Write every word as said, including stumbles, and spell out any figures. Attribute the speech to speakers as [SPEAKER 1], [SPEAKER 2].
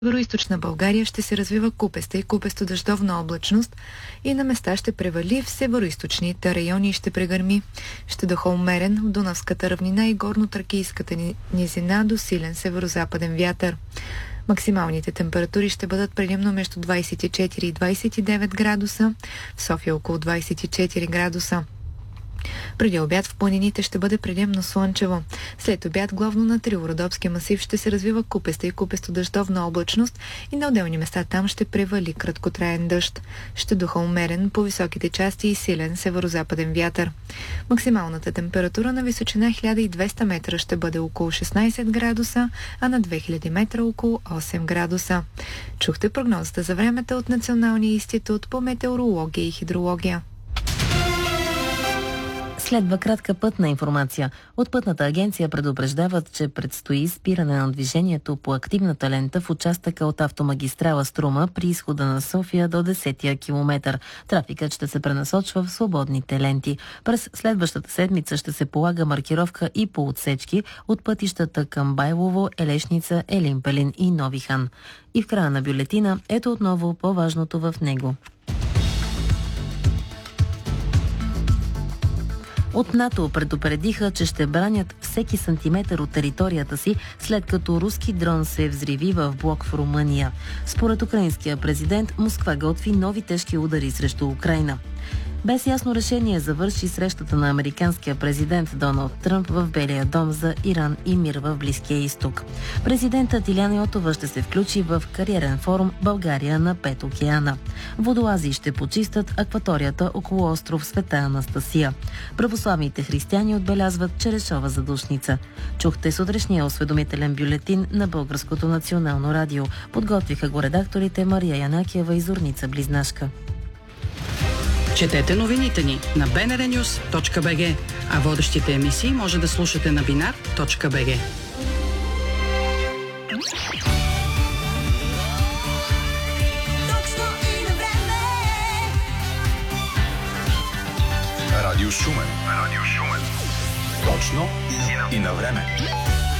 [SPEAKER 1] Североизточна България ще се развива купеста и купесто-дъждовна облачност и на места ще превали в североизточните райони и ще прегърми. Ще духа умерен в Дунавската равнина и горно-тракийската низина до силен северозападен вятър. Максималните температури ще бъдат предимно между двадесет и четири и двадесет и девет градуса, в София около двадесет и четири градуса. Преди обяд в планините ще бъде предимно слънчево. След обяд главно на Трило-Родопския масив ще се развива купеста и купесто-дъждовна облачност и на отделни места там ще превали краткотраен дъжд. Ще духа умерен по високите части и силен северозападен вятър. Максималната температура на височина хиляда и двеста метра ще бъде около шестнадесет градуса, а на две хиляди метра около осем градуса. Чухте прогнозата за времето от Националния институт по метеорология и хидрология.
[SPEAKER 2] Следва кратка пътна информация. От пътната агенция предупреждават, че предстои спиране на движението по активната лента в участъка от автомагистрала Струма при изхода на София до десетия километър. Трафикът ще се пренасочва в свободните ленти. През следващата седмица ще се полага маркировка и по отсечки от пътищата към Байлово, Елешница, Елин Пелин и Нови хан. И в края на бюлетина ето отново по-важното в него. От НАТО предупредиха, че ще бранят всеки сантиметър от територията си, след като руски дрон се взриви в блок в Румъния. Според украинския президент, Москва готви нови тежки удари срещу Украйна. Без ясно решение завърши срещата на американския президент Доналд Тръмп в Белия дом за Иран и мир в Близкия изток. Президентът Иляна Йотова ще се включи в кариерен форум България на пет океана. Водолази ще почистят акваторията около остров Света Анастасия. Православните християни отбелязват Черешова задушница. Чухте сутрешния осведомителен бюлетин на Българското национално радио. Подготвиха го редакторите Мария Янакиева и Зорница Близнашка.
[SPEAKER 3] Четете новините ни на би ен ар нюс точка би джи, а водещите емисии може да слушате на бинар точка би джи.
[SPEAKER 4] Радио Шумен. Радио Шумен. Точно и на време.